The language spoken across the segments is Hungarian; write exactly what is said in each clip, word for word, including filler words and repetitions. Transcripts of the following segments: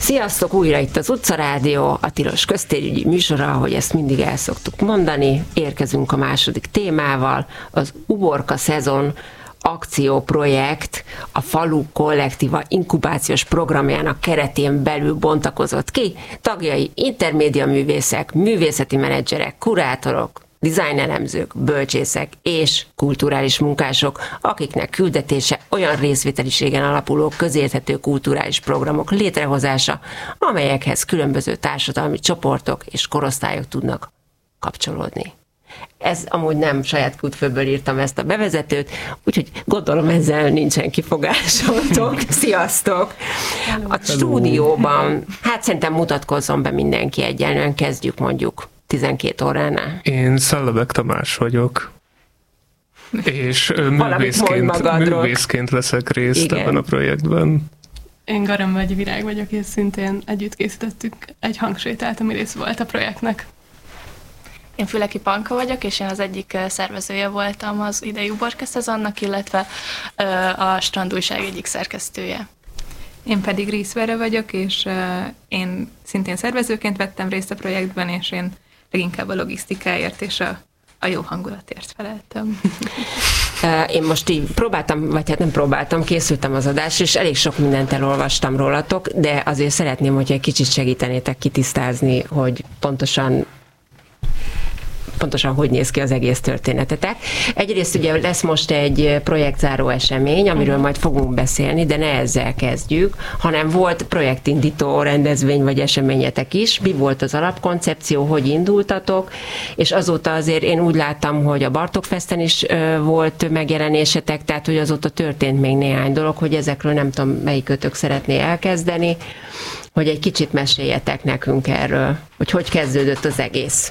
Sziasztok, újra itt az Utcarádió, a tilos köztérügyi műsora, ahogy ezt mindig el szoktuk mondani. Érkezünk a második témával, az Uborka szezon akcióprojekt a Falu Kollektíva inkubációs programjának keretén belül bontakozott ki. Tagjai intermédia művészek, művészeti menedzserek, kurátorok, dizájnelemzők, bölcsészek és kulturális munkások, akiknek küldetése olyan részvételiségen alapuló közérthető kulturális programok létrehozása, amelyekhez különböző társadalmi csoportok és korosztályok tudnak kapcsolódni. Ez amúgy nem saját kútfőből írtam ezt a bevezetőt, úgyhogy gondolom ezzel nincsen kifogásoltok. Sziasztok! A stúdióban, hát szerintem mutatkozzon be mindenki egyenlően, kezdjük mondjuk tizenkét óránál. Én Szellebek Tamás vagyok, és művészként, művészként veszek részt Igen. ebben a projektben. Én Garamvölgyi Virág vagyok, és szintén együtt készítettük egy hangsétát, ami rész volt a projektnek. Én Füleki Panka vagyok, és én az egyik szervezője voltam az idei Uborka szezonnak, illetve a Strandújság egyik szerkesztője. Én pedig Ríszverre vagyok, és én szintén szervezőként vettem részt a projektben, és én leginkább a logisztikáért és a, a jó hangulatért feleltem. Én most így próbáltam, vagy hát nem próbáltam, készültem az adásra, és elég sok mindent elolvastam rólatok, de azért szeretném, hogyha egy kicsit segítenétek kitisztázni, hogy pontosan pontosan hogy néz ki az egész történetetek. Egyrészt ugye lesz most egy projektzáró esemény, amiről majd fogunk beszélni, de ne ezzel kezdjük, hanem volt projektindító rendezvény vagy eseményetek is. Mi volt az alapkoncepció, hogy indultatok, és azóta azért én úgy láttam, hogy a Bartók Festen is volt megjelenésetek, tehát hogy azóta történt még néhány dolog, hogy ezekről nem tudom, melyikötök szeretné elkezdeni, hogy egy kicsit meséljetek nekünk erről, hogy hogy kezdődött az egész.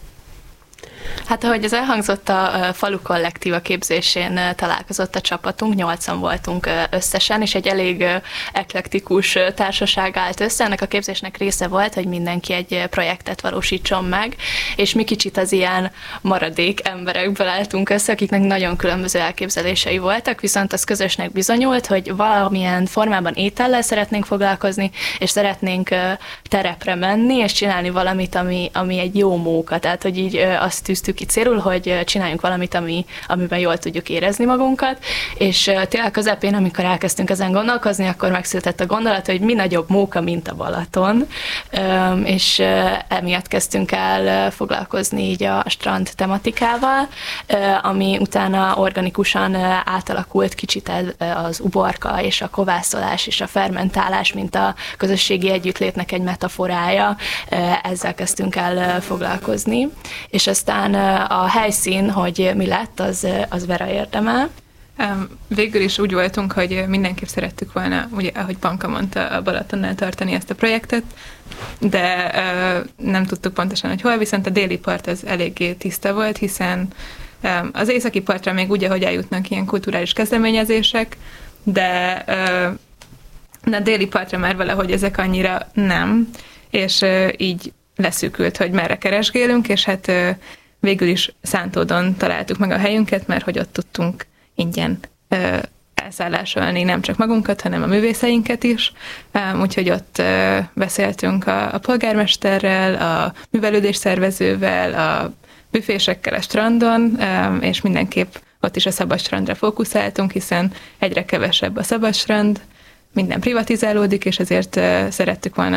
Hát ahogy az elhangzott, a Falu Kollektíva képzésén találkozott a csapatunk, nyolcan voltunk összesen, és egy elég eklektikus társaság állt össze. Ennek a képzésnek része volt, hogy mindenki egy projektet valósítson meg, és mi kicsit az ilyen maradék emberekből álltunk össze, akiknek nagyon különböző elképzelései voltak, viszont az közösnek bizonyult, hogy valamilyen formában étellel szeretnénk foglalkozni, és szeretnénk terepre menni, és csinálni valamit, ami, ami egy jó móka, tehát hogy így azt tűztük ki célul, hogy csináljunk valamit, ami, amiben jól tudjuk érezni magunkat, és tényleg közepén, amikor elkezdtünk ezen gondolkozni, akkor megszületett a gondolat, hogy mi nagyobb móka, mint a Balaton, és emiatt kezdtünk el foglalkozni így a strand tematikával, ami utána organikusan átalakult kicsit az uborka és a kovászolás és a fermentálás, mint a közösségi együttlétnek egy metaforája, ezzel kezdtünk el foglalkozni, és aztán a helyszín, hogy mi lett, az, az Vera érdemel. Végül is úgy voltunk, hogy mindenképp szerettük volna, ugye, ahogy Panka mondta, a Balatonnál tartani ezt a projektet, de nem tudtuk pontosan, hogy hol, viszont a déli part az eléggé tiszta volt, hiszen az északi partra még úgy, ahogy eljutnak ilyen kulturális kezdeményezések, de, de a déli partra már valahogy ezek annyira nem, és így leszűkült, hogy merre keresgélünk, és hát végül is Szántódon találtuk meg a helyünket, mert hogy ott tudtunk ingyen elszállásolni nem csak magunkat, hanem a művészeinket is. Úgyhogy ott beszéltünk a, a polgármesterrel, a művelődésszervezővel, a büfésekkel a strandon, és mindenképp ott is a szabadstrandra fókuszáltunk, hiszen egyre kevesebb a szabadstrand, minden privatizálódik, és ezért szerettük volna